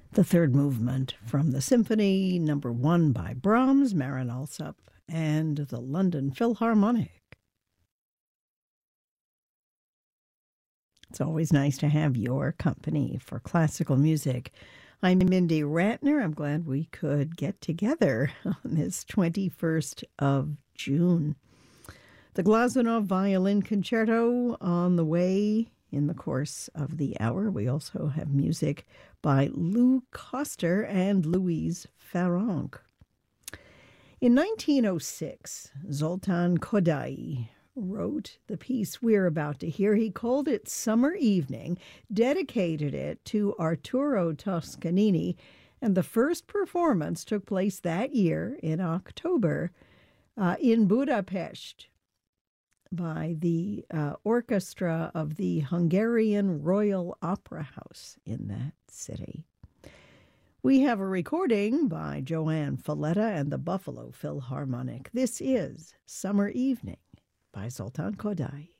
The third movement from the Symphony Number 1 by Brahms, Marin Alsop, and the London Philharmonic. It's always nice to have your company for classical music. I'm Mindy Ratner. I'm glad we could get together on this 21st of June. The Glazunov Violin Concerto on the way in the course of the hour. We also have music by Lou Koster and Louise Farrenc. In 1906, Zoltan Kodaly wrote the piece we're about to hear. He called it Summer Evening, dedicated it to Arturo Toscanini, and the first performance took place that year in October in Budapest by the orchestra of the Hungarian Royal Opera House in that city. We have a recording by Joanne Falletta and the Buffalo Philharmonic. This is Summer Evening by Zoltan Kodaly.